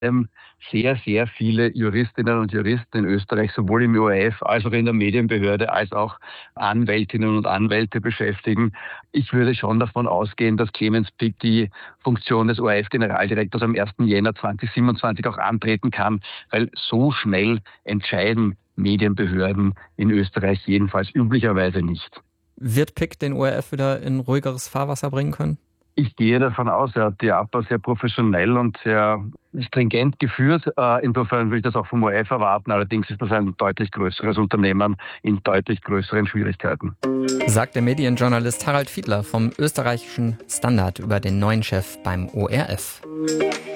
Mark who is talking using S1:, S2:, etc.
S1: sehr, sehr viele Juristinnen und Juristen in Österreich, sowohl im ORF als auch in der Medienbehörde, als auch Anwältinnen und Anwälte beschäftigen. Ich würde schon davon ausgehen, dass Clemens Pick die Funktion des ORF-Generaldirektors am 1. Jänner 2027 auch antreten kann, weil so schnell entscheiden Medienbehörden in Österreich jedenfalls üblicherweise nicht.
S2: Wird Pick den ORF wieder in ruhigeres Fahrwasser bringen können?
S1: Ich gehe davon aus, er hat die APA sehr professionell und sehr stringent geführt. Insofern würde ich das auch vom ORF erwarten. Allerdings ist das ein deutlich größeres Unternehmen in deutlich größeren Schwierigkeiten.
S2: Sagt der Medienjournalist Harald Fiedler vom österreichischen Standard über den neuen Chef beim ORF.